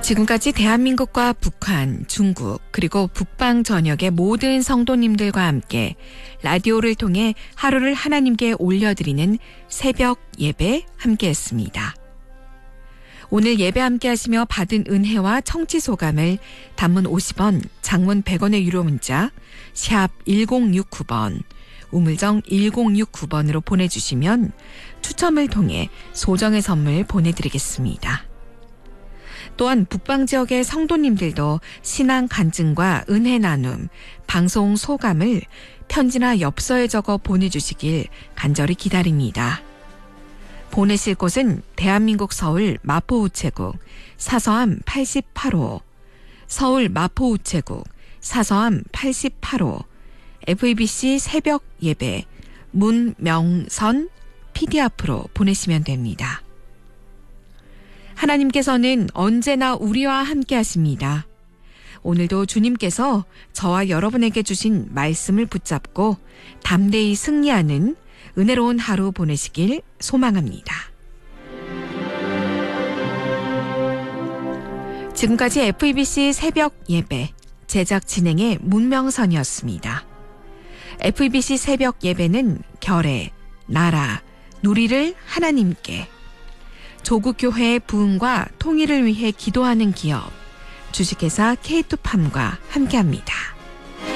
지금까지 대한민국과 북한, 중국, 그리고 북방 전역의 모든 성도님들과 함께 라디오를 통해 하루를 하나님께 올려드리는 새벽 예배 함께했습니다. 오늘 예배 함께하시며 받은 은혜와 청취 소감을 단문 50원, 장문 100원의 유료 문자 샵 1069번, 우물정 1069번으로 보내주시면 추첨을 통해 소정의 선물 보내드리겠습니다. 또한 북방 지역의 성도님들도 신앙 간증과 은혜 나눔, 방송 소감을 편지나 엽서에 적어 보내주시길 간절히 기다립니다. 보내실 곳은 대한민국 서울 마포우체국 사서함 88호, 서울 마포우체국 사서함 88호, FEBC 새벽 예배 문명선 PD 앞으로 보내시면 됩니다. 하나님께서는 언제나 우리와 함께 하십니다. 오늘도 주님께서 저와 여러분에게 주신 말씀을 붙잡고 담대히 승리하는 은혜로운 하루 보내시길 소망합니다. 지금까지 FEBC 새벽 예배 제작 진행의 문명선이었습니다. FEBC 새벽 예배는 결의, 나라, 누리를 하나님께, 조국교회의 부흥과 통일을 위해 기도하는 기업, 주식회사 K2팜과 함께합니다.